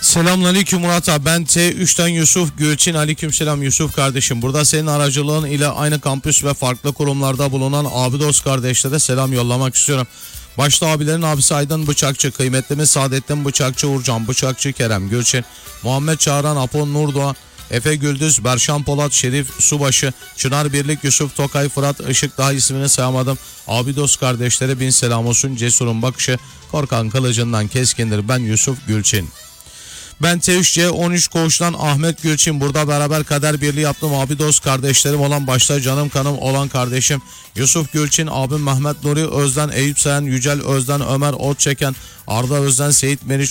Selamünaleyküm Murat abi. Ben T3'ten Yusuf Gülçin. Aleykümselam Yusuf kardeşim. Burada senin aracılığın ile aynı kampüs ve farklı kurumlarda bulunan abi dost kardeşlere selam yollamak istiyorum. Başta abilerin abisi Aydın Bıçakçı, kıymetlimiz Saadettin Bıçakçı, Uğurcan Bıçakçı, Kerem Gülçin, Muhammed Çağran, Apon Nurdoğan, Efe Güldüz, Berşan Polat, Şerif Subaşı, Çınar Birlik, Yusuf Tokay, Fırat Işık, daha ismini sayamadım. Abi dost kardeşlere bin selam olsun. Cesur'un bakışı korkan kılıcından keskindir. Ben Yusuf Gülçin. Ben T3C 13 koğuştan Ahmet Gülçin. Burada beraber kader birliği yaptım. Abi dost kardeşlerim olan, başta canım kanım olan kardeşim Yusuf Gülçin, abim Mehmet Nuri Özden, Eyüp Sayan, Yücel Özden, Ömer Otçeken, Arda Özden, Seyit Meriç,